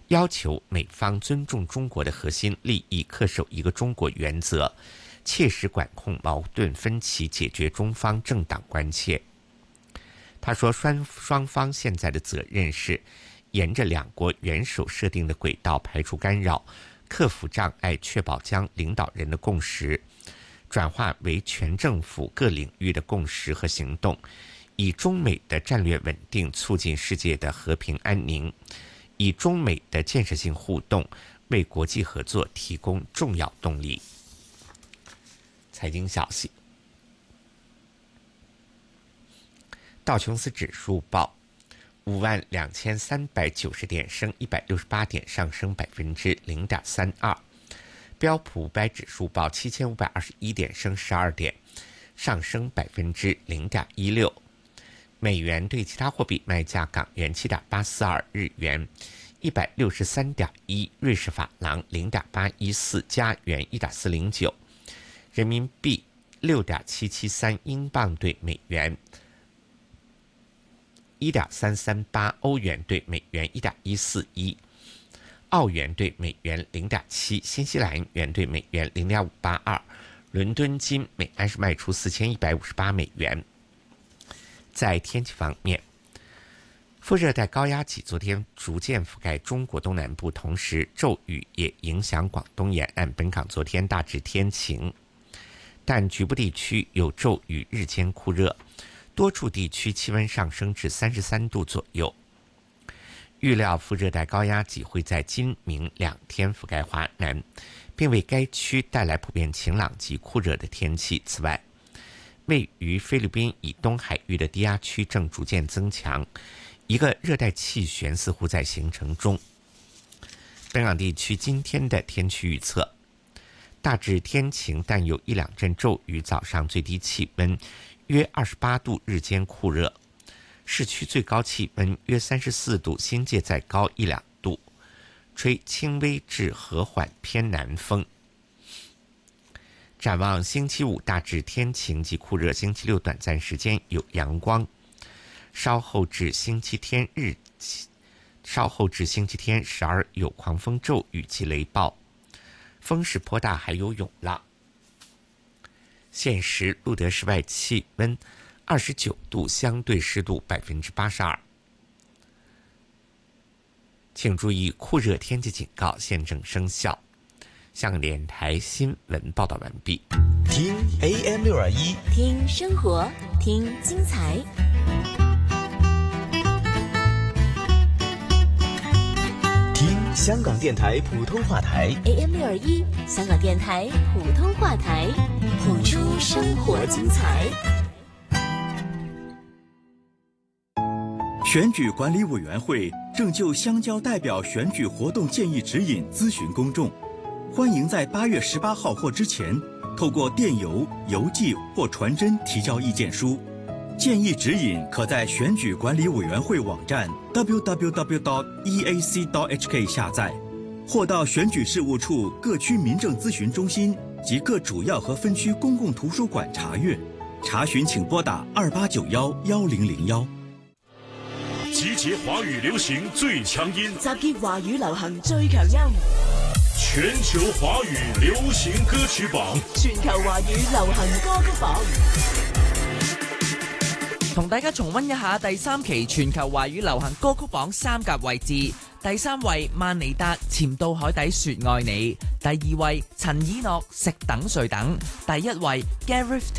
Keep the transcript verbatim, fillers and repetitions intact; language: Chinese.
要求美方尊重中国的核心利益，恪守一个中国原则，切实管控矛盾分歧，解决中方政党关切。他说，双双方现在的责任是沿着两国元首设定的轨道排除干扰，克服障碍，确保将领导人的共识转化为全政府各领域的共识和行动，以中美的战略稳定促进世界的和平安宁，以中美的建设性互动为国际合作提供重要动力。财经消息，道琼斯指数报五万两千三百九十点，升一百六十八点，上升百分之零点三二。标普五百指数报七千五百二十一点，升十二点，上升百分之零点一六。美元对其他货币卖价：港元七点八四二，日元一百六十三点一，瑞士法郎零点八一四，加元一点四零九，人民币六点七七三，英镑对美元一点三三八，欧元对美元一点一四一，澳元对美元零点七，新西兰元对美元零点五八二。伦敦金每安士卖出四千一百五十八美元。在天气方面，副热带高压脊昨天逐渐覆盖中国东南部，同时骤雨也影响广东沿岸。本港昨天大致天晴，但局部地区有骤雨，日间酷热，多处地区气温上升至三十三度左右。预料副热带高压脊会在今明两天覆盖华南，并为该区带来普遍晴朗及酷热的天气。此外，位于菲律宾以东海域的低压区正逐渐增强，一个热带气旋似乎在形成中。本港地区今天的天气预测：大致天晴，但有一两阵骤雨，早上最低气温约二十八度，日间酷热，市区最高气温约三十四度，新界再高一两度，吹轻微至和缓偏南风。展望星期五大致天晴及酷热，星期六短暂时间有阳光，稍后至星期天日稍后至星期天时而有狂风骤雨及雷暴，风势颇大，还有涌浪。现时录得室外气温二十九度，相对湿度百分之八十二。请注意，酷热天气警告现正生效。香港电台新闻报道完毕。 听 A M 六二一， 听生活，听精彩。 听香港电台普通话台 A M 六二一，香港电台普通话台，谱出生活精彩。 选举管理委员会正就乡郊代表选举活动建议指引咨询公众，欢迎在八月十八号或之前透过电邮、邮寄或传真提交意见书。建议指引可在选举管理委员会网站 double-u double-u double-u 点 e a c 点 h k 下载，或到选举事务处各区民政咨询中心及各主要和分区公共图书馆查阅。查询请拨打二八九幺幺零零幺。 集结華語流行最強音， 集結華語流行最強音， 全球華語流行歌曲榜， 全球華語流行歌曲榜。 同大家重溫一下第三期全球華語流行歌曲榜三甲位置。第三位萬妮達潛到海底說愛你，第二位陳以諾食等睡等，第一位 Gareth